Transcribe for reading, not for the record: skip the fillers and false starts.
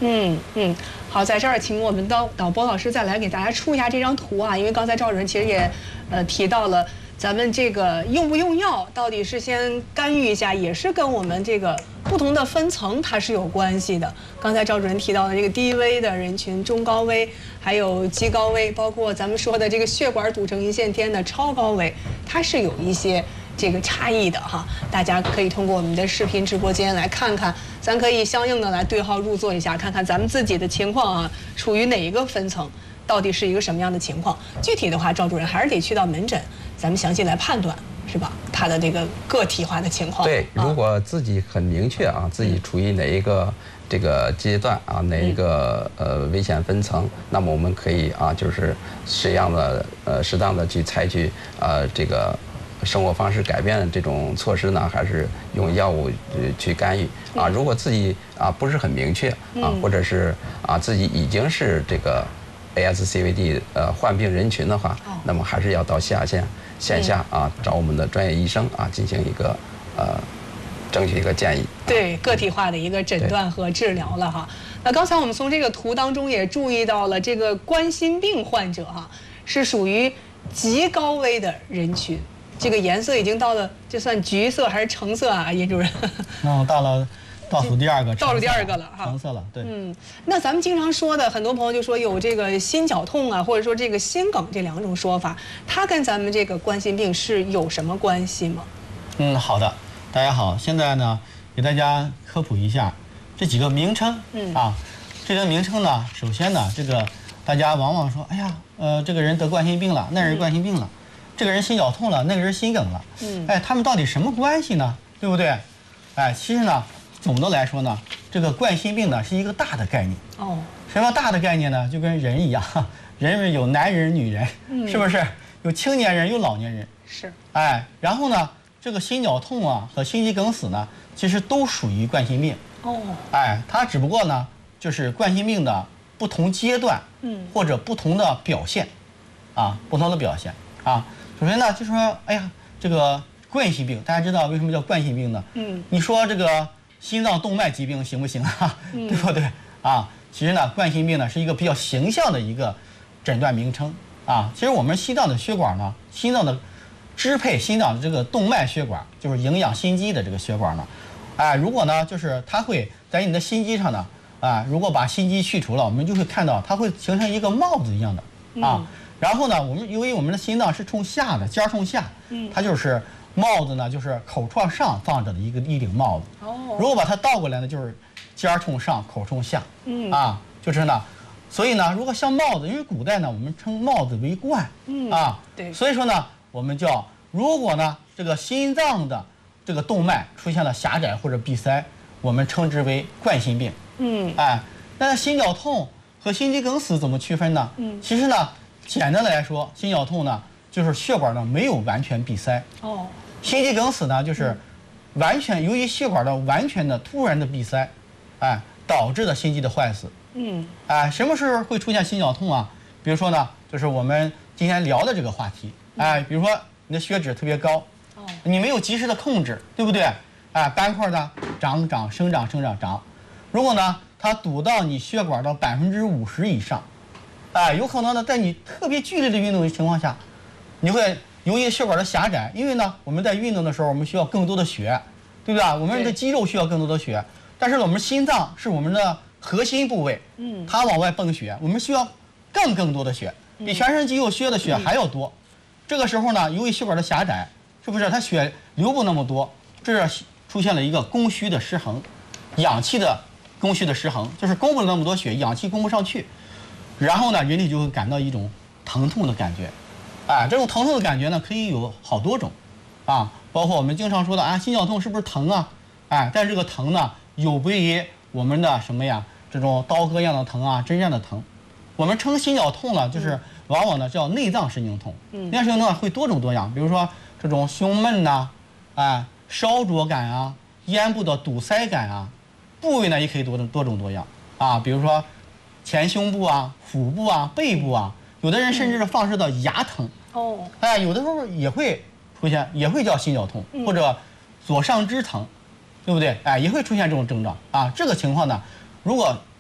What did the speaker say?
好，在这儿请我们的导播老师再来给大家出一下这张图啊，因为刚才赵主任其实也提到了。咱们这个用不用药，到底是先干预一下，也是跟我们这个不同的分层它是有关系的。刚才赵主任提到的这个低危的人群、中高危，还有极高危，包括咱们说的这个血管堵成一线天的超高危，它是有一些这个差异的哈。大家可以通过我们的视频直播间来看看，咱可以相应的来对号入座一下，看看咱们自己的情况啊，处于哪一个分层。到底是一个什么样的情况？具体的话，赵主任还是得去到门诊，咱们详细来判断，是吧？他的这个个体化的情况。 对，如果自己很明确啊，自己处于哪一个这个阶段啊，哪一个危险分层，那么我们可以啊，就是适当的去采取这个生活方式改变这种措施呢，还是用药物去干预啊？如果自己啊不是很明确啊，或者是啊自己已经是这个 ASCVD 患病人群的话，那么还是要到线下啊找我们的专业医生啊进行一个争取一个建议。 对，个体化的一个诊断和治疗了哈。那刚才我们从这个图当中也注意到了，这个冠心病患者哈是属于极高危的人群。这个颜色已经到了，这算橘色还是橙色啊，叶主任？ 到了倒数第二个， 倒数第二个了哈， 橙色了，对。 那咱们经常说的，很多朋友就说有这个心绞痛啊，或者说这个心梗这两种说法，它跟咱们这个冠心病是有什么关系吗？ 好的，大家好，现在呢给大家科普一下这几个名称这个名称呢，首先呢，这个大家往往说，哎呀，这个人得冠心病了，那人冠心病了，这个人心绞痛了，那个人心梗了，他们到底什么关系呢？对不对？其实呢，总的来说呢，这个冠心病呢是一个大的概念。什么大的概念呢？就跟人一样，人有男人、女人，是不是？有青年人，有老年人。 是。 然后呢，这个心绞痛啊和心肌梗死呢，其实都属于冠心病。它只不过呢，就是冠心病的不同阶段，或者不同的表现，不同的表现啊。首先呢，就说，哎呀，这个冠心病，大家知道为什么叫冠心病呢？你说这个心脏动脉疾病行不行啊？对不对啊？其实呢，冠心病呢是一个比较形象的一个诊断名称啊。其实我们心脏的血管呢，心脏的支配心脏的这个动脉血管，就是营养心肌的这个血管呢，如果呢就是它会在你的心肌上呢，如果把心肌去除了，我们就会看到它会形成一个帽子一样的然后呢，由于我们的心脏是冲下的，尖冲下，它就是帽子呢，就是口朝上放着的一顶帽子。如果把它倒过来呢，就是尖冲上，口冲下。就是呢，所以呢，如果像帽子，因为古代呢，我们称帽子为冠。 对。 所以说呢，我们叫如果呢这个心脏的这个动脉出现了狭窄或者闭塞，我们称之为冠心病。那心绞痛和心肌梗死怎么区分呢？其实呢，简单的来说，心绞痛呢就是血管呢没有完全闭塞。心肌梗死呢就是完全由于血管的完全的突然的闭塞，导致的心肌的坏死。什么时候会出现心绞痛啊？比如说呢，就是我们今天聊的这个话题。比如说你的血脂特别高，你没有及时的控制，对不对？斑块呢生长。如果呢它堵到你血管的50%以上，有可能呢在你特别剧烈的运动的情况下，你会由于血管的狭窄，因为呢我们在运动的时候我们需要更多的血，对不对？我们的肌肉需要更多的血，但是我们心脏是我们的核心部位，它往外泵血，我们需要更多的血，比全身肌肉需要的血还要多。这个时候呢，由于血管的狭窄，是不是它血流不那么多，这出现了一个供需的失衡，氧气的供需的失衡，就是供不了那么多血，氧气供不上去，然后呢，人体就会感到一种疼痛的感觉。这种疼痛的感觉呢，可以有好多种，包括我们经常说的心绞痛是不是疼啊？但这个疼呢，有别于我们的什么呀？这种刀割样的疼针样的疼。我们称心绞痛呢，就是往往呢叫内脏神经痛。内脏神经痛会多种多样，比如说这种胸闷烧灼感咽部的堵塞感部位呢也可以多种多样比如说前胸部腹部背部有的人甚至是放射到牙疼有的时候也会出现，也会叫心绞痛，或者左上肢疼，对不对？也会出现这种症状这个情况呢，如果